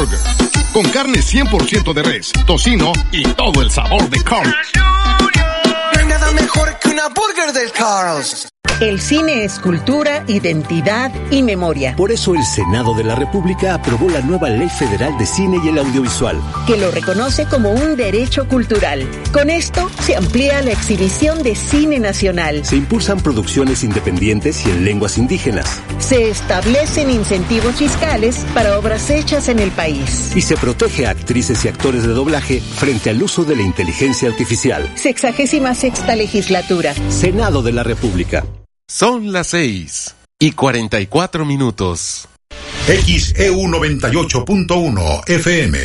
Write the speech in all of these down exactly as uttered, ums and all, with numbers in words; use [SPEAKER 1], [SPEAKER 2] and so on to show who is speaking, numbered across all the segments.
[SPEAKER 1] Burger, con carne cien por ciento de res, tocino y todo el sabor de Carl.
[SPEAKER 2] No hay nada mejor que una burger del Carl's.
[SPEAKER 3] El cine es cultura, identidad y memoria.
[SPEAKER 4] Por eso el Senado de la República aprobó la nueva Ley Federal de Cine y el Audiovisual,
[SPEAKER 3] que lo reconoce como un derecho cultural. Con esto se amplía la exhibición de cine nacional.
[SPEAKER 4] Se impulsan producciones independientes y en lenguas indígenas.
[SPEAKER 3] Se establecen incentivos fiscales para obras hechas en el país.
[SPEAKER 4] Y se protege a actrices y actores de doblaje frente al uso de la inteligencia artificial.
[SPEAKER 3] Sexagésima sexta legislatura.
[SPEAKER 4] Senado de la República.
[SPEAKER 5] Son las seis y cuarenta y cuatro minutos.
[SPEAKER 6] X E U noventa y ocho punto uno F M.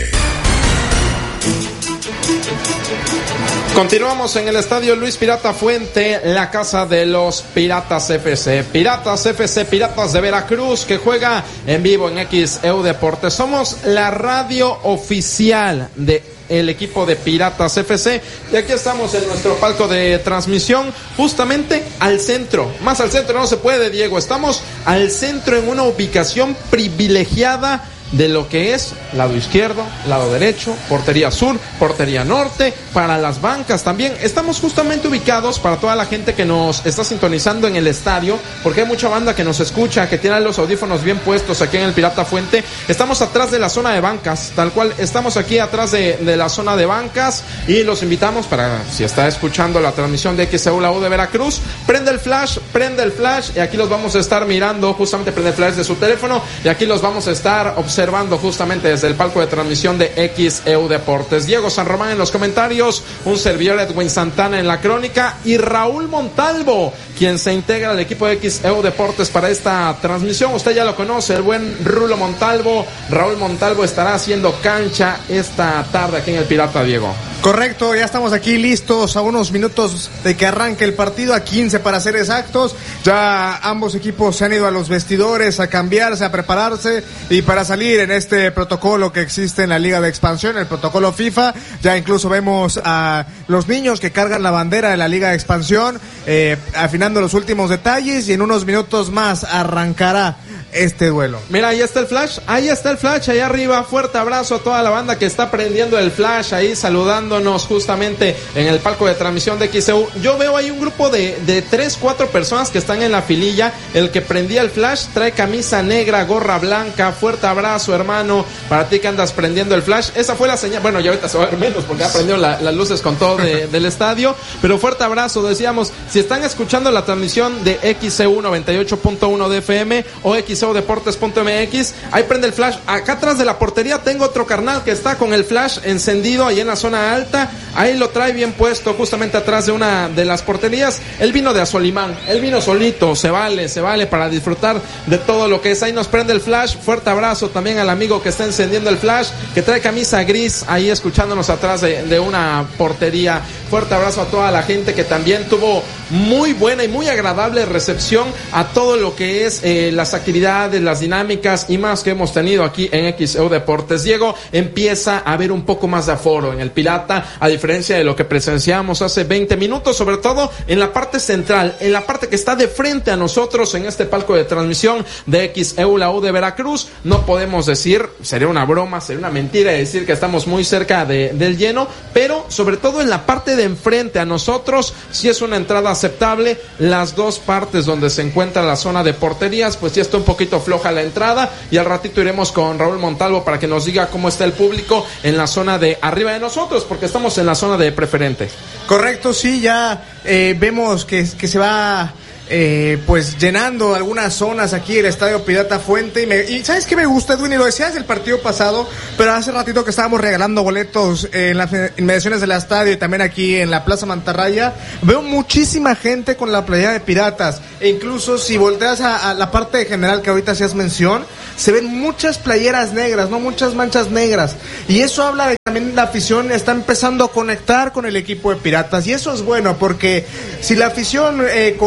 [SPEAKER 7] Continuamos en el estadio Luis Pirata Fuente, la casa de los Piratas F C. Piratas F C, Piratas de Veracruz, que juega en vivo en X E U Deportes. Somos la radio oficial de el equipo de Piratas F C, y aquí estamos en nuestro palco de transmisión, justamente al centro, más al centro no se puede, Diego, estamos al centro en una ubicación privilegiada de lo que es lado izquierdo, lado derecho, portería sur, portería norte, para las bancas también. Estamos justamente ubicados para toda la gente que nos está sintonizando en el estadio, porque hay mucha banda que nos escucha, que tiene los audífonos bien puestos aquí en el Pirata Fuente. Estamos atrás de la zona de bancas, tal cual, estamos aquí atrás de, de la zona de bancas, y los invitamos para, si está escuchando la transmisión de X E U la U de Veracruz, prende el flash, prende el flash, y aquí los vamos a estar mirando, justamente prende el flash de su teléfono, y aquí los vamos a estar observando observando justamente desde el palco de transmisión de X E U Deportes. Diego San Román en los comentarios, un servidor Edwin Santana en la crónica y Raúl Montalvo, quien se integra al equipo de X E U Deportes para esta transmisión. Usted ya lo conoce, el buen Rulo Montalvo. Raúl Montalvo estará haciendo cancha esta tarde aquí en el Pirata, Diego.
[SPEAKER 8] Correcto, ya estamos aquí listos a unos minutos de que arranque el partido, a quince para ser exactos. Ya ambos equipos se han ido a los vestidores a cambiarse, a prepararse y para salir en este protocolo que existe en la Liga de Expansión, el protocolo FIFA. Ya incluso vemos a los niños que cargan la bandera de la Liga de Expansión, eh, afinando los últimos detalles, y en unos minutos más arrancará este duelo.
[SPEAKER 7] Mira, ahí está el flash, ahí está el flash, ahí arriba. Fuerte abrazo a toda la banda que está prendiendo el flash, ahí saludándonos justamente en el palco de transmisión de X E U. Yo veo ahí un grupo de, de tres, cuatro personas que están en la fililla. El que prendía el flash trae camisa negra, gorra blanca. Fuerte abrazo, hermano, para ti que andas prendiendo el flash. Esa fue la señal, bueno, ya ahorita se va a ver menos porque ya prendió la, las luces con todo de, del estadio, pero fuerte abrazo. Decíamos, si están escuchando la transmisión de X E U noventa y ocho punto uno de F M o X E U Deportes punto M X, ahí prende el flash. Acá atrás de la portería tengo otro carnal que está con el flash encendido ahí en la zona alta, ahí lo trae bien puesto justamente atrás de una de las porterías. Él vino de Azolimán, él vino solito, se vale, se vale para disfrutar de todo lo que es. Ahí nos prende el flash. Fuerte abrazo también al amigo que está encendiendo el flash, que trae camisa gris, ahí escuchándonos atrás de, de una portería. Fuerte abrazo a toda la gente que también tuvo muy buena y muy agradable recepción a todo lo que es eh, las actividades, las dinámicas y más que hemos tenido aquí en X E U Deportes. Diego, empieza a haber un poco más de aforo en el Pirata, a diferencia de lo que presenciamos hace veinte minutos, sobre todo en la parte central, en la parte que está de frente a nosotros en este palco de transmisión de X E U la U de Veracruz. No podemos decir, sería una broma, sería una mentira decir que estamos muy cerca de, del lleno, pero sobre todo en la parte de enfrente a nosotros sí es una entrada aceptable. Las dos partes donde se encuentra la zona de porterías, pues sí está un poquito floja la entrada, y al ratito iremos con Raúl Montalvo para que nos diga cómo está el público en la zona de arriba de nosotros, porque estamos en la zona de preferente.
[SPEAKER 8] Correcto, sí, ya eh, vemos que, que se va eh, pues llenando algunas zonas aquí el Estadio Pirata Fuente, y, me, y ¿sabes qué me gusta, Edwin? Y lo decías el partido pasado, pero hace ratito que estábamos regalando boletos en las inmediaciones del estadio y también aquí en la Plaza Mantarraya, veo muchísima gente con la playera de Piratas, e incluso si volteas a, a la parte general que ahorita hacías mención, se ven muchas playeras negras, no muchas manchas negras, y eso habla de que también la afición está empezando a conectar con el equipo de Piratas, y eso es bueno, porque si la afición eh, conecta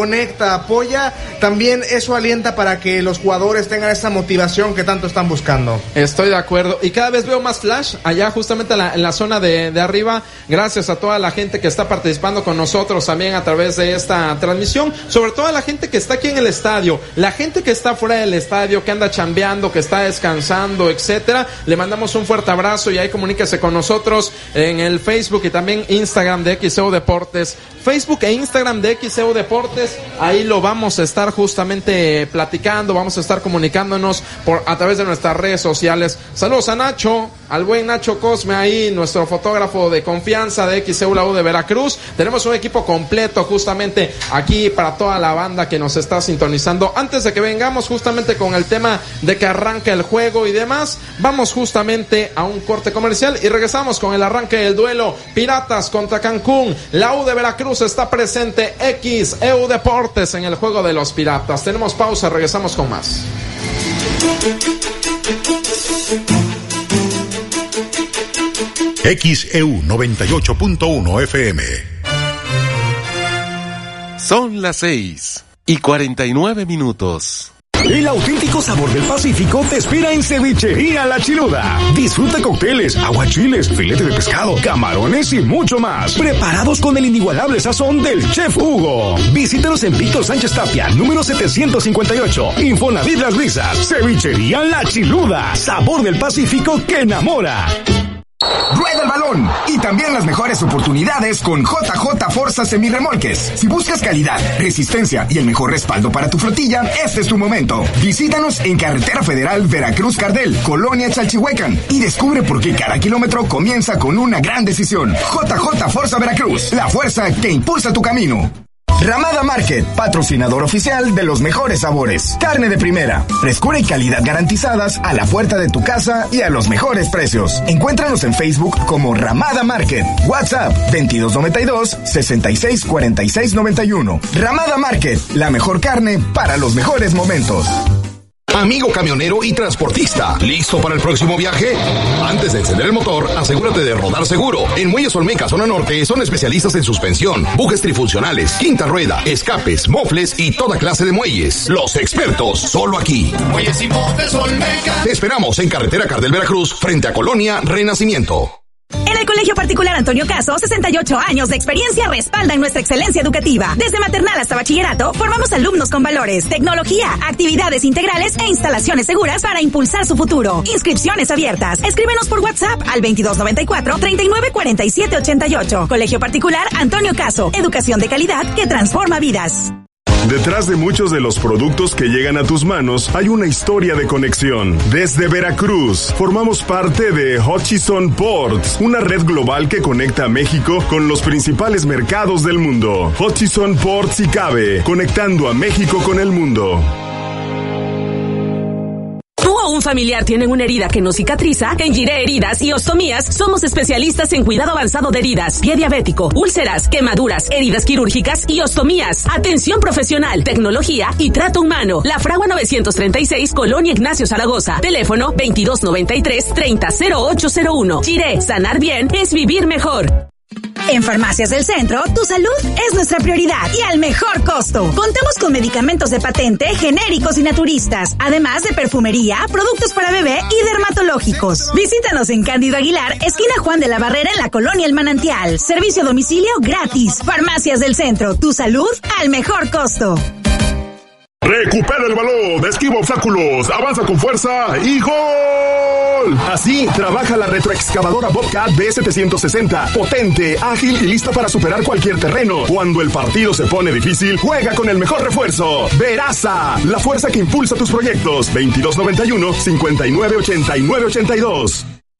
[SPEAKER 8] la apoya, también eso alienta para que los jugadores tengan esa motivación que tanto están buscando.
[SPEAKER 7] Estoy de acuerdo. Y cada vez veo más flash allá justamente en la, en la zona de, de arriba. Gracias a toda la gente que está participando con nosotros también a través de esta transmisión. Sobre todo a la gente que está aquí en el estadio. La gente que está fuera del estadio, que anda chambeando, que está descansando, etcétera. Le mandamos un fuerte abrazo y ahí comuníquese con nosotros en el Facebook y también Instagram de X E U Deportes. Facebook e Instagram de X E U Deportes. Ahí lo vamos a estar justamente platicando. Vamos a estar comunicándonos por a través de nuestras redes sociales. Saludos a Nacho, al buen Nacho Cosme ahí, nuestro fotógrafo de confianza de X E U La U de Veracruz. Tenemos un equipo completo justamente aquí para toda la banda que nos está sintonizando. Antes de que vengamos justamente con el tema de que arranque el juego y demás, vamos justamente a un corte comercial y regresamos con el arranque del duelo Piratas contra Cancún. La U de Veracruz está presente, X E U Deportes en el juego de los Piratas. Tenemos pausa, regresamos con más.
[SPEAKER 6] X E U noventa y ocho punto uno F M.
[SPEAKER 5] Son las seis y cuarenta y nueve minutos.
[SPEAKER 9] El auténtico sabor del Pacífico te espera en Cevichería La Chiluda. Disfruta cócteles, aguachiles, filete de pescado, camarones y mucho más. Preparados con el inigualable sazón del Chef Hugo. Visítanos en Víctor Sánchez Tapia, número setecientos cincuenta y ocho. Infonavit Las Risas. Cevichería La Chiluda. Sabor del Pacífico que enamora.
[SPEAKER 10] Rueda el balón y también las mejores oportunidades con J J Forza Semirremolques. Si buscas calidad, resistencia y el mejor respaldo para tu flotilla, este es tu momento. Visítanos en Carretera Federal Veracruz Cardel, Colonia Chalchihuecan, y descubre por qué cada kilómetro comienza con una gran decisión. J J Forza Veracruz, la fuerza que impulsa tu camino. Ramada Market, patrocinador oficial de los mejores sabores. Carne de primera, frescura y calidad garantizadas a la puerta de tu casa y a los mejores precios. Encuéntranos en Facebook como Ramada Market. WhatsApp veintidós noventa y dos, sesenta y seis cuarenta y seis noventa y uno. Ramada Market, la mejor carne para los mejores momentos.
[SPEAKER 11] Amigo camionero y transportista, ¿listo para el próximo viaje? Antes de encender el motor, asegúrate de rodar seguro. En Muelles Olmeca, zona norte, son especialistas en suspensión, bujes trifuncionales, quinta rueda, escapes, mofles y toda clase de muelles. Los expertos, solo aquí.
[SPEAKER 12] Muelles y Mofles Olmeca.
[SPEAKER 11] Te esperamos en Carretera Cardel Veracruz, frente a Colonia Renacimiento.
[SPEAKER 13] En el Colegio Particular Antonio Caso, sesenta y ocho años de experiencia respaldan nuestra excelencia educativa. Desde maternal hasta bachillerato, formamos alumnos con valores, tecnología, actividades integrales e instalaciones seguras para impulsar su futuro. Inscripciones abiertas. Escríbenos por WhatsApp al veintidós noventa y cuatro, treinta y nueve cuarenta y siete ochenta y ocho. Colegio Particular Antonio Caso. Educación de calidad que transforma vidas.
[SPEAKER 14] Detrás de muchos de los productos que llegan a tus manos hay una historia de conexión. Desde Veracruz, formamos parte de Hutchison Ports, una red global que conecta a México con los principales mercados del mundo. Hutchison Ports y Cabe, conectando a México con el mundo.
[SPEAKER 15] ¿Tú o un familiar tienen una herida que no cicatriza? En Giré Heridas y Ostomías somos especialistas en cuidado avanzado de heridas, pie diabético, úlceras, quemaduras, heridas quirúrgicas y ostomías. Atención profesional, tecnología y trato humano. La Fragua novecientos treinta y seis, Colonia Ignacio Zaragoza. Teléfono veintidós noventa y tres, treinta cero ocho cero uno. Giré, sanar bien es vivir mejor.
[SPEAKER 13] En Farmacias del Centro, tu salud es nuestra prioridad y al mejor costo. Contamos con medicamentos de patente, genéricos y naturistas, además de perfumería, productos para bebé y dermatológicos. Visítanos en Cándido Aguilar, esquina Juan de la Barrera en la Colonia El Manantial. Servicio a domicilio gratis. Farmacias del Centro, tu salud al mejor costo.
[SPEAKER 14] Recupera el balón, esquiva obstáculos, avanza con fuerza y ¡gol! Así trabaja la retroexcavadora Bobcat B setecientos sesenta, potente, ágil y lista para superar cualquier terreno. Cuando el partido se pone difícil, juega con el mejor refuerzo. Veraza, la fuerza que impulsa tus proyectos. veintidós noventa y uno, cincuenta y nueve ochenta y nueve ochenta y dos.